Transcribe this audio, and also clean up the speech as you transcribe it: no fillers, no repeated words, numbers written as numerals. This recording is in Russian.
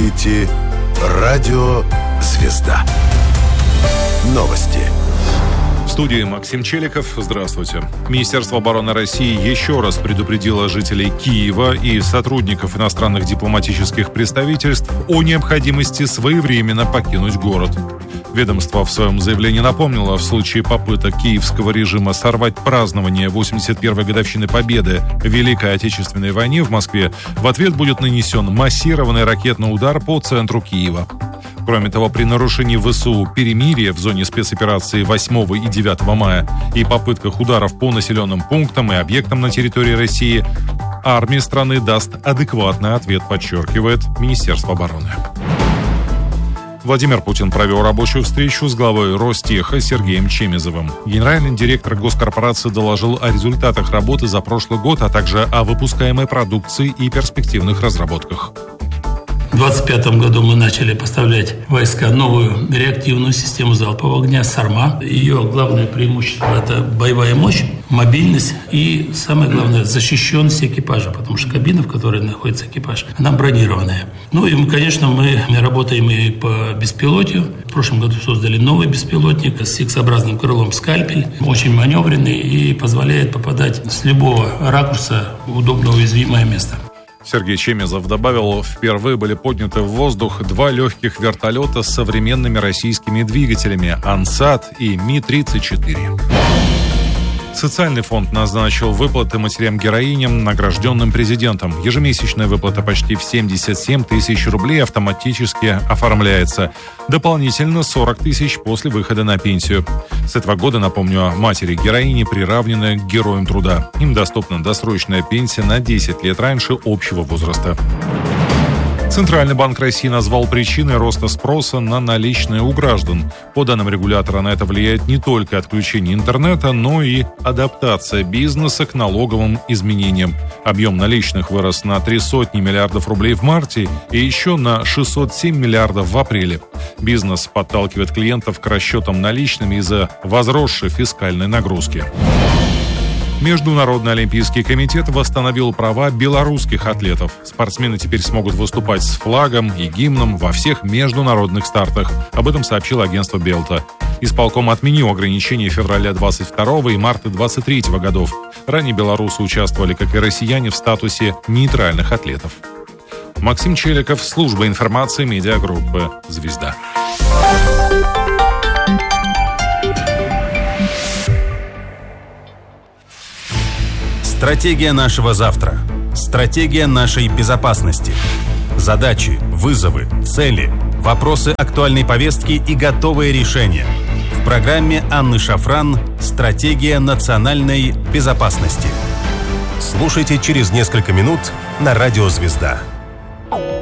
слушаете «Радио Звезда». Новости. В студии Максим Челиков. Здравствуйте. Министерство обороны России еще раз предупредило жителей Киева и сотрудников иностранных дипломатических представительств о необходимости своевременно покинуть город. Ведомство в своем заявлении напомнило, в случае попыток киевского режима сорвать празднование 81-й годовщины Победы в Великой Отечественной войне в Москве, в ответ будет нанесен массированный ракетный удар по центру Киева. Кроме того, при нарушении ВСУ перемирия в зоне спецоперации 8 и 9 мая и попытках ударов по населенным пунктам и объектам на территории России, армия страны даст адекватный ответ, подчеркивает Министерство обороны. Владимир Путин провел рабочую встречу с главой Ростеха Сергеем Чемезовым. Генеральный директор госкорпорации доложил о результатах работы за прошлый год, а также о выпускаемой продукции и перспективных разработках. В 2025 году мы начали поставлять войска новую реактивную систему залпового огня «Сарма». Ее главное преимущество – это боевая мощь, мобильность и, самое главное, защищенность экипажа, потому что кабина, в которой находится экипаж, она бронированная. Ну и, конечно, мы работаем и по беспилотию. В прошлом году создали новый беспилотник с X-образным крылом «Скальпель». Очень маневренный и позволяет попадать с любого ракурса в удобно уязвимое место. Сергей Чемезов добавил, впервые были подняты в воздух 2 легких вертолета с современными российскими двигателями «Ансат» и Ми-34. Социальный фонд назначил выплаты матерям-героиням, награжденным президентом. Ежемесячная выплата почти в 77 тысяч рублей автоматически оформляется. Дополнительно 40 тысяч после выхода на пенсию. С этого года, напомню, матери-героини приравнены к героям труда. Им доступна досрочная пенсия на 10 лет раньше общего возраста. Центральный банк России назвал причиной роста спроса на наличные у граждан. По данным регулятора, на это влияет не только отключение интернета, но и адаптация бизнеса к налоговым изменениям. Объем наличных вырос на 300 миллиардов рублей в марте и еще на 607 миллиардов в апреле. Бизнес подталкивает клиентов к расчетам наличными из-за возросшей фискальной нагрузки. Международный олимпийский комитет восстановил права белорусских атлетов. Спортсмены теперь смогут выступать с флагом и гимном во всех международных стартах. Об этом сообщило агентство Белта. Исполком отменил ограничения февраля 22 и марта 23 годов. Ранее белорусы участвовали, как и россияне, в статусе нейтральных атлетов. Максим Челиков, служба информации медиагруппы «Звезда». Стратегия нашего завтра. Стратегия нашей безопасности. Задачи, вызовы, цели, вопросы актуальной повестки и готовые решения. В программе Анны Шафран «Стратегия национальной безопасности». Слушайте через несколько минут на радио «Звезда».